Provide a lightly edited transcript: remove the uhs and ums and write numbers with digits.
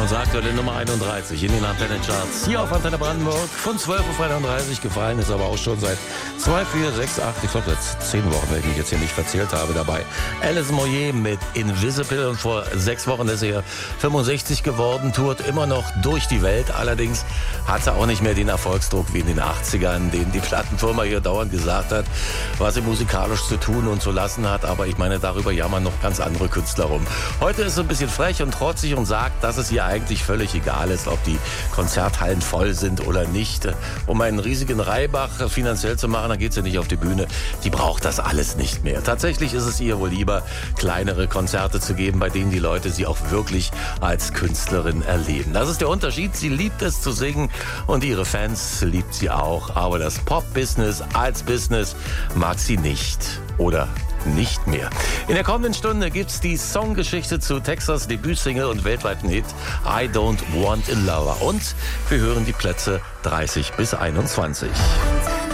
Unsere aktuelle Nummer 31 in den Antenne-Charts. Hier auf Antenne Brandenburg von 12.31 Uhr gefallen, ist aber auch schon seit 2, 4, 6, 8, ich glaube jetzt 10 Wochen, wenn ich mich jetzt hier nicht verzählt habe, dabei. Alice Moyer mit Invisible und vor 6 Wochen ist er 65 geworden, tourt immer noch durch die Welt. Allerdings hat er auch nicht mehr den Erfolgsdruck wie in den 80ern, den die Plattenfirma hier dauernd gesagt hat, was sie musikalisch zu tun und zu lassen hat. Aber ich meine, darüber jammern noch ganz andere Künstler rum. Heute ist er ein bisschen frech und trotzig und sagt, dass es ihr eigentlich völlig egal ist, ob die Konzerthallen voll sind oder nicht. Um einen riesigen Reibach finanziell zu machen, dann geht sie nicht auf die Bühne. Die braucht das alles nicht mehr. Tatsächlich ist es ihr wohl lieber, kleinere Konzerte zu geben, bei denen die Leute sie auch wirklich als Künstlerin erleben. Das ist der Unterschied. Sie liebt es zu singen und ihre Fans liebt sie auch. Aber das Pop-Business als Business mag sie nicht. Oder nicht mehr. In der kommenden Stunde gibt's die Songgeschichte zu Texas Debütsingle und weltweiten Hit I Don't Want a Lover. Und wir hören die Plätze 30 bis 21.